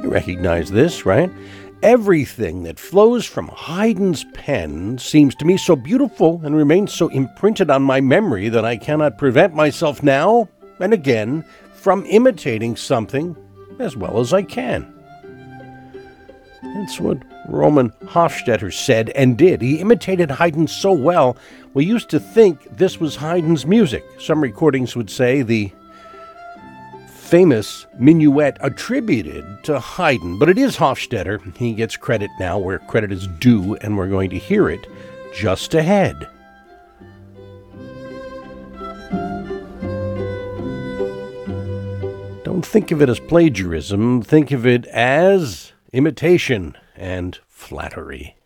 recognize this, right? Everything that flows from Haydn's pen seems to me so beautiful and remains so imprinted on my memory that I cannot prevent myself now and again from imitating something as well as I can. That's what Roman Hofstetter said and did. He imitated Haydn so well, we used to think this was Haydn's music. Some recordings would say the famous minuet attributed to Haydn, but it is Hofstetter. He gets credit now where credit is due, and we're going to hear it just ahead. Don't think of it as plagiarism. Think of it as imitation and flattery.